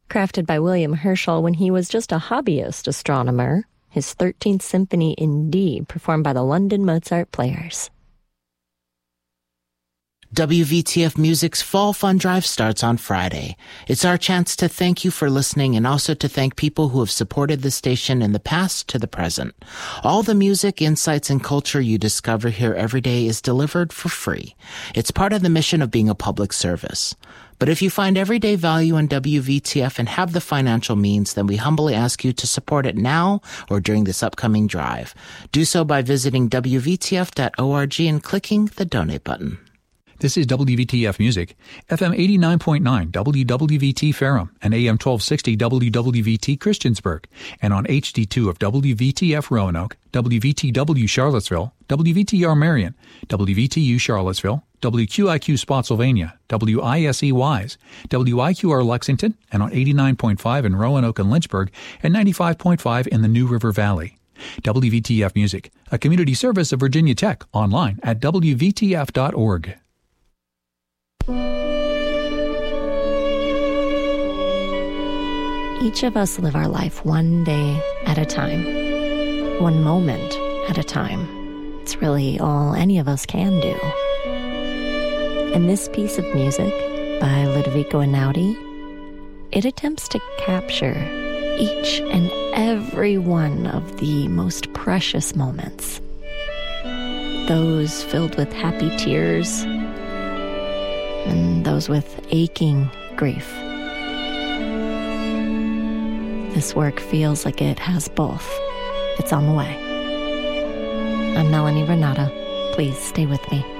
Crafted by William Herschel when he was just a hobbyist astronomer, his 13th Symphony in D, performed by the London Mozart Players. WVTF Music's Fall Fun Drive starts on Friday. It's our chance to thank you for listening and also to thank people who have supported the station in the past to the present. All the music, insights, and culture you discover here every day is delivered for free. It's part of the mission of being a public service. But if you find everyday value in WVTF and have the financial means, then we humbly ask you to support it now or during this upcoming drive. Do so by visiting WVTF.org and clicking the donate button. This is WVTF Music, FM 89.9 WWVT Ferrum and AM 1260 WWVT Christiansburg, and on HD2 of WVTF Roanoke, WVTW Charlottesville, WVTR Marion, WVTU Charlottesville, WQIQ Spotsylvania, WISE Wise, WIQR Lexington, and on 89.5 in Roanoke and Lynchburg, and 95.5 in the New River Valley. WVTF Music, a community service of Virginia Tech, online at WVTF.org. Each of us live our life one day at a time, one moment at a time. It's really all any of us can do. And this piece of music by Ludovico Einaudi, it attempts to capture each and every one of the most precious moments. Those filled with happy tears and those with aching grief. This work feels like it has both. It's on the way. I'm Melanie Renata. Please stay with me.